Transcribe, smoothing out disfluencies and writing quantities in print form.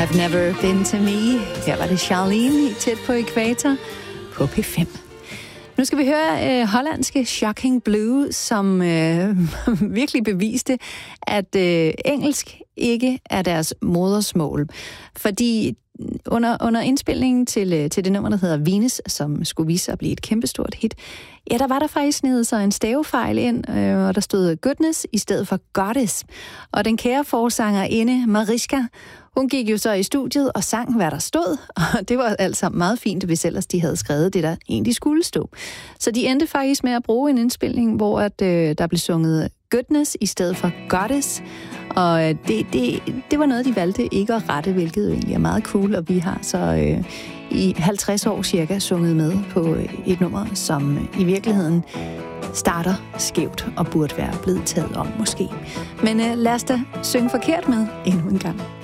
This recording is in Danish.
I've never been to me. Her var det Charlene i Tæt på Ækvator på P5. Nu skal vi høre hollandske Shocking Blue, som virkelig beviste, at engelsk ikke er deres modersmål. Fordi under indspilningen til det nummer, der hedder Venus, som skulle vise sig at blive et kæmpestort hit, ja, der var der faktisk snedet sig en stavefejl ind, og der stod goodness i stedet for goddess. Og den kære forsangerinde Mariska, hun gik jo så i studiet og sang, hvad der stod, og det var altså meget fint, hvis ellers de havde skrevet det, der egentlig skulle stå. Så de endte faktisk med at bruge en indspilning, hvor der blev sunget goodness i stedet for goddess, og det var noget, de valgte ikke at rette, hvilket egentlig er meget cool, og vi har så i 50 år cirka sunget med på et nummer, som i virkeligheden starter skævt og burde være blevet taget om måske. Men lad os da synge forkert med endnu en gang.